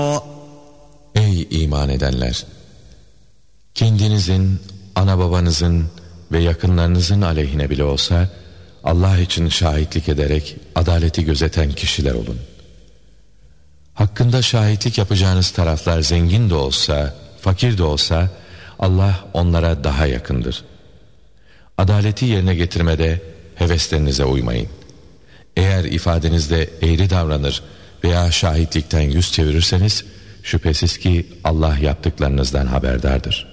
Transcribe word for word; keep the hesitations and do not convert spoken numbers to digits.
Ey iman edenler! Kendinizin, ana babanızın ve yakınlarınızın aleyhine bile olsa Allah için şahitlik ederek adaleti gözeten kişiler olun. Hakkında şahitlik yapacağınız taraflar zengin de olsa, fakir de olsa Allah onlara daha yakındır. Adaleti yerine getirmede heveslerinize uymayın. Eğer ifadenizde eğri davranır veya şahitlikten yüz çevirirseniz şüphesiz ki Allah yaptıklarınızdan haberdardır.